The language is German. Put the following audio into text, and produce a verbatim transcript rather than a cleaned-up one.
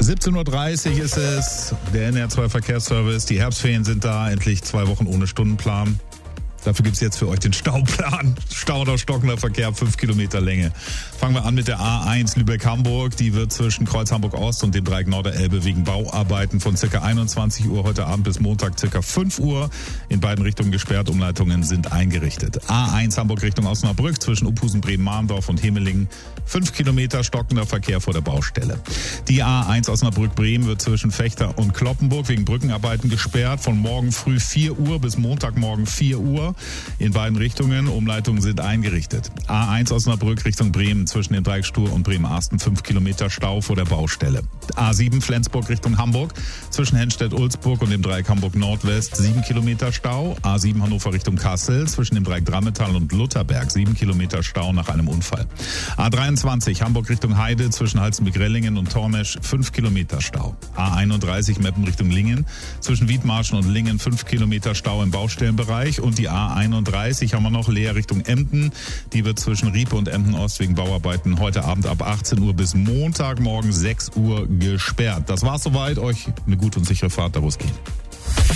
siebzehn Uhr dreißig ist es, der N R zwei Verkehrsservice. Die Herbstferien sind da, endlich zwei Wochen ohne Stundenplan. Dafür gibt's jetzt für euch den Stauplan. Stau oder stockender Verkehr, fünf Kilometer Länge. Fangen wir an mit der A eins Lübeck-Hamburg. Die wird zwischen Kreuz Hamburg-Ost und dem Dreieck Norderelbe wegen Bauarbeiten von ca. einundzwanzig Uhr heute Abend bis Montag ca. fünf Uhr in beiden Richtungen gesperrt. Umleitungen sind eingerichtet. A eins Hamburg Richtung Osnabrück zwischen Uphusen, Bremen-Marndorf und Hemelingen. fünf Kilometer stockender Verkehr vor der Baustelle. Die A eins Osnabrück-Bremen wird zwischen Fechter und Kloppenburg wegen Brückenarbeiten gesperrt. Von morgen früh vier Uhr bis Montagmorgen vier Uhr. In beiden Richtungen. Umleitungen sind eingerichtet. A eins Osnabrück Richtung Bremen zwischen dem Dreieck Stur und Bremen-Arsten fünf Kilometer Stau vor der Baustelle. A sieben Flensburg Richtung Hamburg zwischen Henstedt-Ulzburg und dem Dreieck Hamburg-Nordwest sieben Kilometer Stau. A sieben Hannover Richtung Kassel zwischen dem Dreieck Drammetal und Lutherberg sieben Kilometer Stau nach einem Unfall. A dreiundzwanzig Hamburg Richtung Heide zwischen Halstenbek-Rellingen und Tormesch fünf Kilometer Stau. A einunddreißig Meppen Richtung Lingen zwischen Wiedmarschen und Lingen fünf Kilometer Stau im Baustellenbereich. Und die A einunddreißig haben wir noch leer Richtung Emden. Die wird zwischen Riepe und Emden-Ost wegen Bauarbeiten heute Abend ab achtzehn Uhr bis Montagmorgen sechs Uhr gesperrt. Das war's soweit. Euch eine gute und sichere Fahrt, da wo es geht.